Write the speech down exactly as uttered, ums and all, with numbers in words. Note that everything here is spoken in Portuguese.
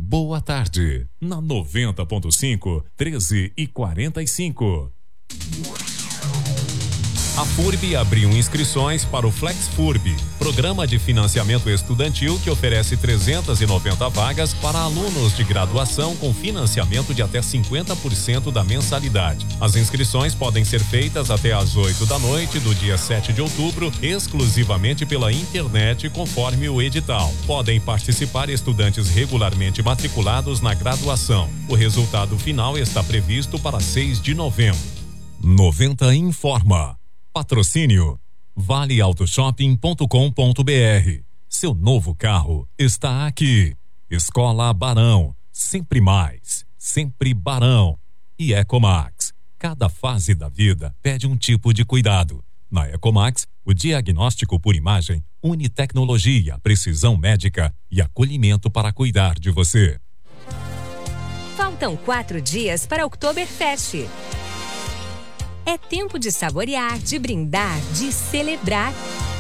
Boa Tarde, na noventa ponto cinco, treze e quarenta e cinco. A FURB abriu inscrições para o FlexFURB, programa de financiamento estudantil que oferece trezentas e noventa vagas para alunos de graduação com financiamento de até cinquenta por cento da mensalidade. As inscrições podem ser feitas até às oito da noite do dia sete de outubro, exclusivamente pela internet, conforme o edital. Podem participar estudantes regularmente matriculados na graduação. O resultado final está previsto para seis de novembro. noventa informa. Patrocínio vale auto shopping ponto com ponto br. Seu novo carro está aqui. Escola Barão, sempre mais, sempre Barão. E Ecomax, cada fase da vida pede um tipo de cuidado. Na Ecomax, o diagnóstico por imagem une tecnologia, precisão médica e acolhimento para cuidar de você. Faltam quatro dias para Oktoberfest. É tempo de saborear, de brindar, de celebrar.